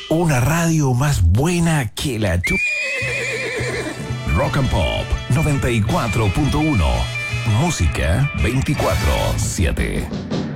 Una radio más buena que la chu... Rock and Pop 94.1. Música 24/7.